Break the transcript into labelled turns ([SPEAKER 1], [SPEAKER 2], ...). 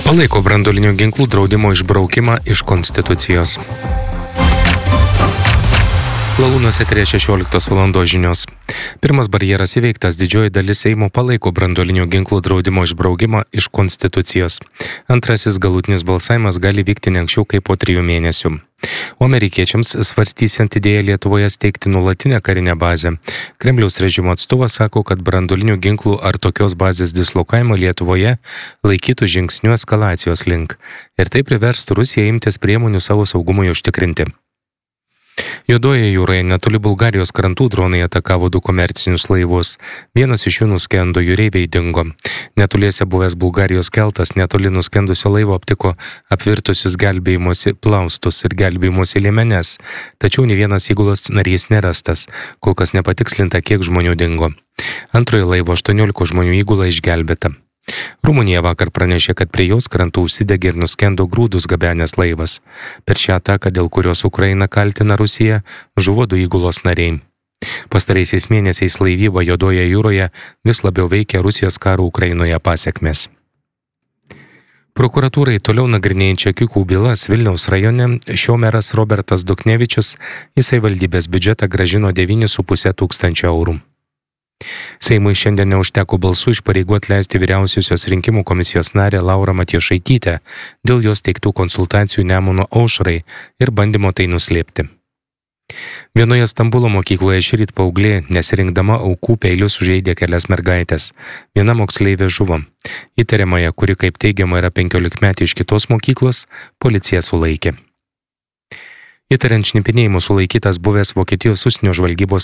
[SPEAKER 1] Palaiko branduolinių ginklų draudimo išbraukimą iš Konstitucijos. Lalūnuose 16 valandos žinios. Pirmas barjeras įveiktas, didžioji dalis Seimo palaiko branduolinių ginklų draudimo išbraukimą iš Konstitucijos. Antrasis galutinis balsavimas gali vykti ne anksčiau kaip po 3 mėnesių. O amerikiečiams svarstysiant idėją Lietuvoje steigti nuolatinę karinę bazę. Kremliaus režimo atstovas sako, kad branduolinių ginklų ar tokios bazės dislokavimą Lietuvoje laikytų žingsniu eskalacijos link. Ir tai priverstų Rusiją imtis priemonių savo saugumui užtikrinti. Juodojoje jūroje netoli Bulgarijos krantų dronai atakavo 2 komercinius laivus. Vienas iš jų nuskendo, jūreiviai dingo. Netoliese buvęs Bulgarijos keltas netoli nuskendusio laivo aptiko apvirtusius gelbėjimosi plaustus ir gelbėjimosi liemenes. Tačiau ne vienas įgulos narys nerastas. Kol kas nepatikslinta, kiek žmonių dingo. Antrojo laivo 18 žmonių įgula išgelbėta. Rumunija vakar pranešė, kad prie jos krantų užsidegė ir nuskendo grūdus gabenęs laivas. Per šią ataką, dėl kurios Ukraina kaltina Rusiją, žuvo 2 įgulos nariai. Pastaraisiais mėnesiais laivyba Juodojoje jūroje vis labiau veikia Rusijos karo Ukrainoje pasekmės. Prokuratūrai toliau nagrinėjant čekiukų bylas Vilniaus rajone šio meras Robertas Duchnevičius į savivaldybės biudžetą grąžino 9,5 tūkstančio eurų. Seimui šiandien neužteko balsų iš pareigų atleisti vyriausiosios rinkimų komisijos narę Laurą Matjošaitytę dėl jos teiktų konsultacijų Nemuno aušrai ir bandymo tai nuslėpti. Vienoje Stambulo mokykloje šįryt paauglė, nesirinkdama aukų, peiliu sužeidė kelias mergaitės. Viena moksleivė žuvo. Įtariamąją, kuri kaip teigiama yra 15-metė iš kitos mokyklos, policija sulaikė. Įtariant šnipinėjimu sulaikytas buvęs Vokietijos užsienio žvalgybos